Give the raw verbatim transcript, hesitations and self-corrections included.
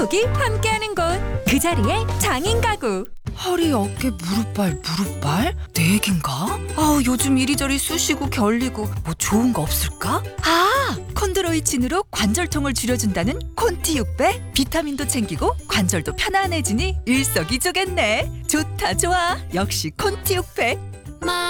여기 함께하는 곳, 그 자리에 장인 가구. 허리, 어깨, 무릎발, 무릎발? 내 얘긴가? 아우, 요즘 이리저리 쑤시고 결리고 뭐 좋은 거 없을까? 아! 콘드로이친으로 관절통을 줄여준다는 콘티 육 배? 비타민도 챙기고 관절도 편안해지니 일석이조겠네. 좋다 좋아. 역시 콘티 육 배.